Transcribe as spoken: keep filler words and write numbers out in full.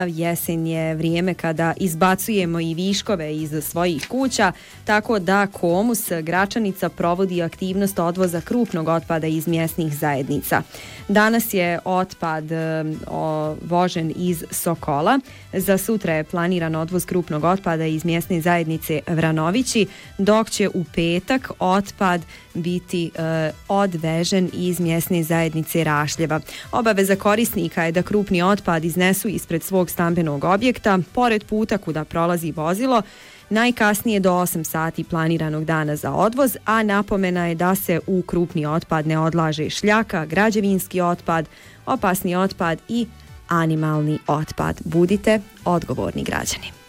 Jesen je vrijeme kada izbacujemo i viškove iz svojih kuća, tako da Komus Gračanica provodi aktivnost odvoza krupnog otpada iz mjesnih zajednica. Danas je otpad o, vožen iz Sokola, za sutra je planiran odvoz krupnog otpada iz mjesne zajednice Vranovići, dok će u petak otpad biti e, odvežen iz mjesne zajednice Rašljeva. Obaveza korisnika je da krupni otpad iznesu ispred svog stambenog objekta, pored puta kuda prolazi vozilo, najkasnije do osam sati planiranog dana za odvoz, a napomena je da se u krupni otpad ne odlaže šljaka, građevinski otpad, opasni otpad i animalni otpad. Budite odgovorni građani.